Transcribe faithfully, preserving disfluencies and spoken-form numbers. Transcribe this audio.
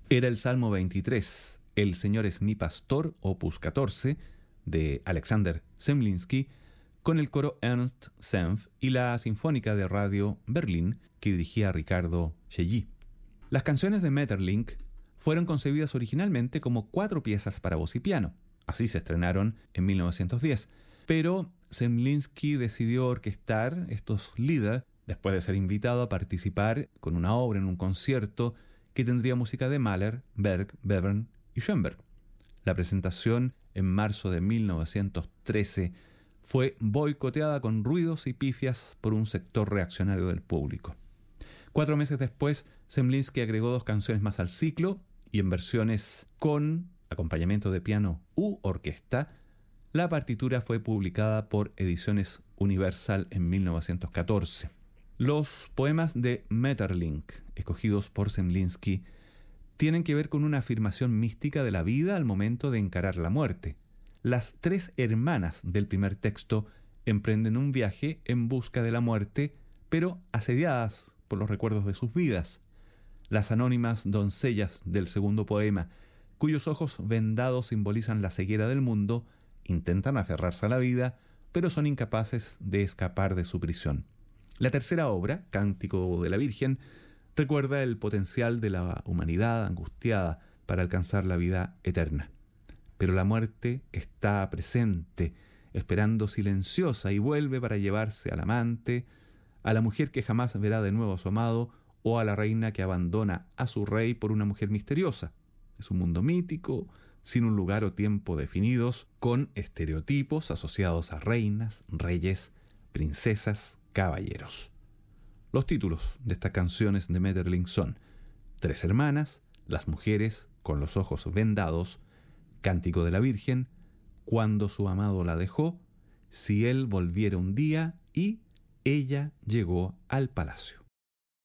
Era el Salmo veintitrés, El Señor es mi pastor, opus catorce, de Alexander Zemlinsky, con el coro Ernst Senf y la Sinfónica de Radio Berlín, que dirigía Ricardo Chailly. Las canciones de Maeterlinck fueron concebidas originalmente como cuatro piezas para voz y piano. Así se estrenaron en mil novecientos diez. Pero Zemlinsky decidió orquestar estos Lieder después de ser invitado a participar con una obra en un concierto que tendría música de Mahler, Berg, Webern y Schoenberg. La presentación en marzo de mil novecientos trece fue boicoteada con ruidos y pifias por un sector reaccionario del público. Cuatro meses después, Zemlinsky agregó dos canciones más al ciclo y en versiones con acompañamiento de piano u orquesta. La partitura fue publicada por Ediciones Universal en mil novecientos catorce. Los poemas de Maeterlinck, escogidos por Zemlinsky, tienen que ver con una afirmación mística de la vida al momento de encarar la muerte. Las tres hermanas del primer texto emprenden un viaje en busca de la muerte, pero asediadas por los recuerdos de sus vidas. Las anónimas doncellas del segundo poema, cuyos ojos vendados simbolizan la ceguera del mundo, intentan aferrarse a la vida, pero son incapaces de escapar de su prisión. La tercera obra, Cántico de la Virgen, recuerda el potencial de la humanidad angustiada para alcanzar la vida eterna. Pero la muerte está presente, esperando silenciosa, y vuelve para llevarse al amante, a la mujer que jamás verá de nuevo a su amado, o a la reina que abandona a su rey por una mujer misteriosa. Es un mundo mítico, sin un lugar o tiempo definidos, con estereotipos asociados a reinas, reyes, princesas, caballeros. Los títulos de estas canciones de Maeterlinck son Tres hermanas, Las mujeres con los ojos vendados, Cántico de la Virgen, Cuando su amado la dejó, Si él volviera un día y Ella llegó al palacio.